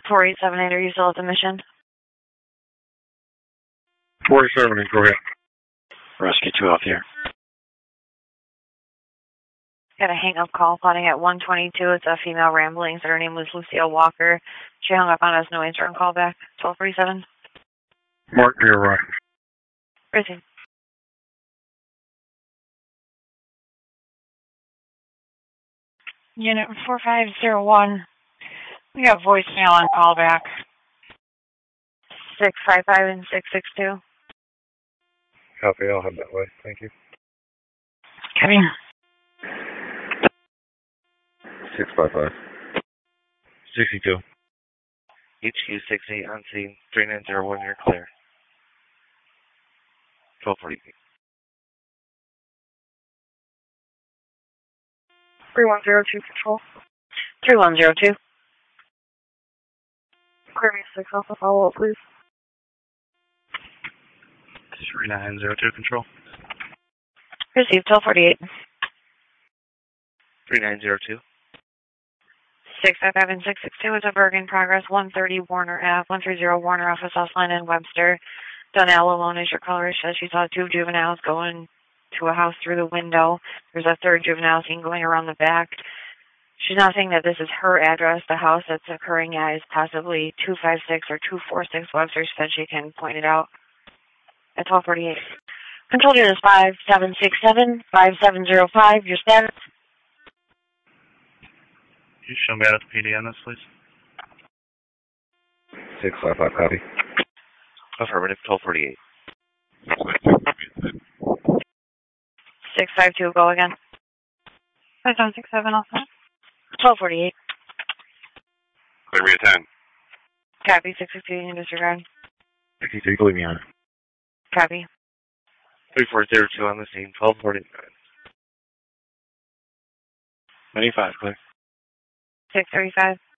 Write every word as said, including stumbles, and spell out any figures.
four eight seven eight, are you still at the mission? four eight seven eight, go ahead. Rescue two out there. Got a hang-up call plotting at one twenty-two. It's a female rambling. Her name was Lucille Walker. She hung up on us. No answer and call back. twelve forty-seven. Mark, be alright. Receive. Unit four five zero one. We got voicemail on callback. six five five and six six two. Copy, I'll head that way. Thank you. Copy. six five five. sixty-two. H Q six eight on scene. three nine zero one, you're clear. twelve forty-eight. three one zero two, control. three one zero two. Clear me six Alpha, follow up, please. three nine zero two, control. Received, twelve forty-eight. three nine zero two. six five five and six six two is a work in progress. one thirty Warner Ave, one three zero Warner Office, Southline and Webster. Donnell alone is your caller. Says she saw two juveniles going to a house through the window. There's a third juvenile seen going around the back. She's not saying that this is her address. The house that's occurring at is possibly two five six or two four six Webster. She said she can point it out at twelve forty-eight. Control unit is five seven six seven, five seven zero five. Your status? Can you show me out at the P D on this, please? six five five, copy. Affirmative, twelve forty-eight. six five two, go again. five seven six seven also. twelve forty-eight. Clear me at ten. Copy, six six two, you can disregard. sixty-two, leave me on. Copy. three four zero two on the scene, twelve forty-nine. ninety-five, clear. six thirty-five.